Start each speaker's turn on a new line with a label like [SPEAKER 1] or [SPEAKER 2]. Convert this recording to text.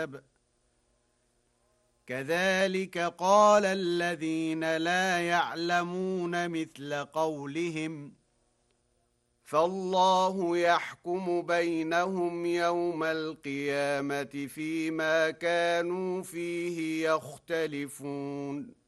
[SPEAKER 1] كذلك قال الذين لا يعلمون مثل قولهم فالله يحكم بينهم يوم القيامة فيما كانوا فيه يختلفون